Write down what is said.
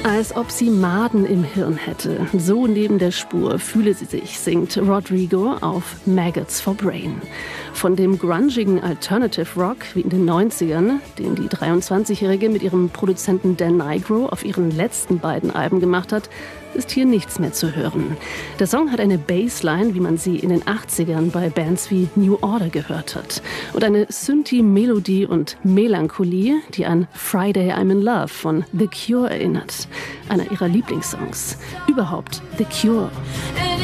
Als ob sie Maden im Hirn hätte. So neben der Spur fühle sie sich, singt Rodrigo auf Maggots for Brain. Von dem grungigen Alternative Rock wie in den 90ern, den die 23-Jährige mit ihrem Produzenten Dan Nigro auf ihren letzten beiden Alben gemacht hat, ist hier nichts mehr zu hören. Der Song hat eine Bassline, wie man sie in den 80ern bei Bands wie New Order gehört hat. Und eine Synthi-Melodie und Melancholie, die an Friday I'm in Love von The Cure erinnert. Einer ihrer Lieblingssongs. Überhaupt The Cure.